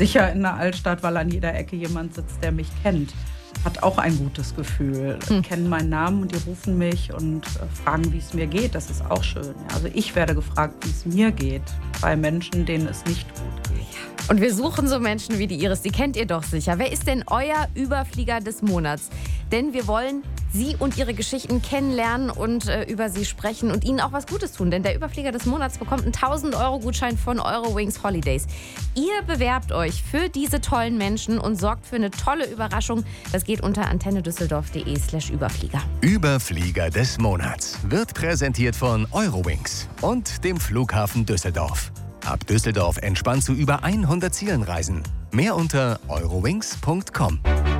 sicher in der Altstadt, weil an jeder Ecke jemand sitzt, der mich kennt. Hat auch ein gutes Gefühl. Kennen meinen Namen und die rufen mich und fragen, wie es mir geht. Das ist auch schön. Ja, also ich werde gefragt, wie es mir geht, bei Menschen, denen es nicht gut geht. Und wir suchen so Menschen wie die Iris, die kennt ihr doch sicher. Wer ist denn euer Überflieger des Monats? Denn wir wollen Sie und Ihre Geschichten kennenlernen und über sie sprechen und Ihnen auch was Gutes tun. Denn der Überflieger des Monats bekommt einen 1.000-Euro-Gutschein von Eurowings Holidays. Ihr bewerbt euch für diese tollen Menschen und sorgt für eine tolle Überraschung. Das geht unter antennedüsseldorf.de/Überflieger. Überflieger des Monats wird präsentiert von Eurowings und dem Flughafen Düsseldorf. Ab Düsseldorf entspannt zu über 100 Zielen reisen. Mehr unter eurowings.com.